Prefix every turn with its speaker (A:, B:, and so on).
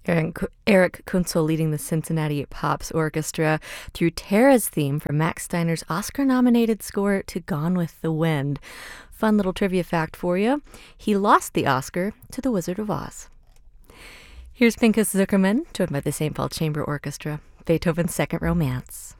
A: Eric Kunzel leading the Cincinnati Pops Orchestra through Tara's theme from Max Steiner's Oscar-nominated score to Gone with the Wind. Fun little trivia fact for you. He lost the Oscar to The Wizard of Oz. Here's Pinchas Zukerman, joined by the St. Paul Chamber Orchestra, Beethoven's Second Romance.